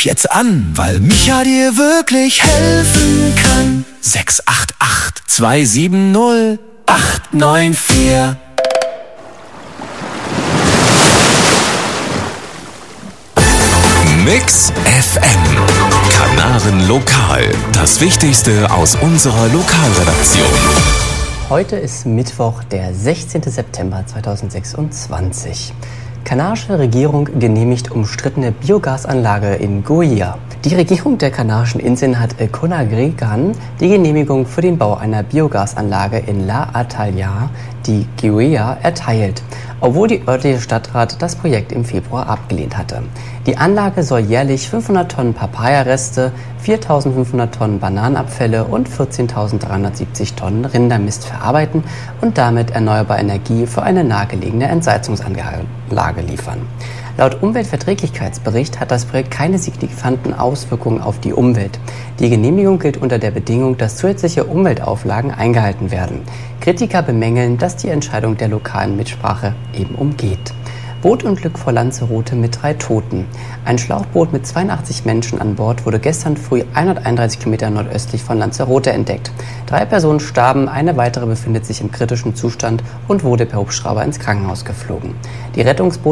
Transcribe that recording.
Ruf jetzt an, weil Micha dir wirklich helfen kann. 688 270 894. Mix FM. Kanaren Lokal. Das Wichtigste aus unserer Lokalredaktion. Heute ist Mittwoch, der 16. September 2026. Kanarische Regierung genehmigt umstrittene Biogasanlage in Guia. Die Regierung der Kanarischen Inseln hat Conagrigan die Genehmigung für den Bau einer Biogasanlage in La Ataya, die Guia, erteilt, obwohl die örtliche Stadtrat das Projekt im Februar abgelehnt hatte. Die Anlage soll jährlich 500 Tonnen Papaya-Reste, 4.500 Tonnen Bananenabfälle und 14.370 Tonnen Rindermist verarbeiten und damit erneuerbare Energie für eine nahegelegene Entsalzungsanlage liefern. Laut Umweltverträglichkeitsbericht hat das Projekt keine signifikanten Auswirkungen auf die Umwelt. Die Genehmigung gilt unter der Bedingung, dass zusätzliche Umweltauflagen eingehalten werden. Kritiker bemängeln, dass die Entscheidung der lokalen Mitsprache eben umgeht. Bootunglück vor Lanzarote mit 3 Toten. Ein Schlauchboot mit 82 Menschen an Bord wurde gestern früh 131 Kilometer nordöstlich von Lanzarote entdeckt. 3 Personen starben, eine weitere befindet sich im kritischen Zustand und wurde per Hubschrauber ins Krankenhaus geflogen. Die Rettungsboote